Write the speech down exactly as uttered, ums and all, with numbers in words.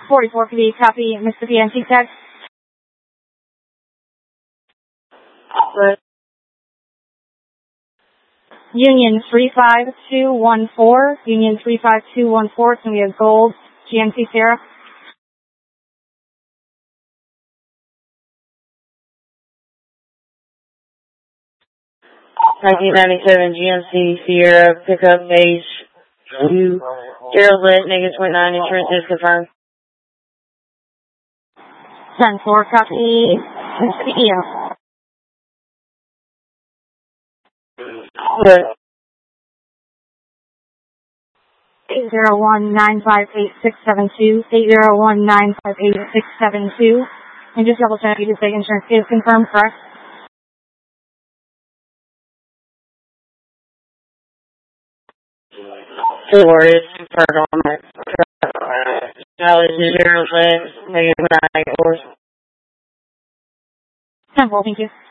forty-four P D, copy, Mississippi Antique Tag. Right. Union three five two one four, Union three five two one four, it's going to be a gold G M C Sierra. nineteen ninety-seven G M C Sierra, pickup beige, two, zero lit, negative point nine insurance is confirmed. ten four, copy, Mississippi E O. Right. eight zero one nine five eight six seven two, eight zero one nine five eight six seven two. And just double check, you just say insurance is confirmed, correct? Four is confirmed on my truck. Knowledge zero lit, negative nine, or ten four, thank you.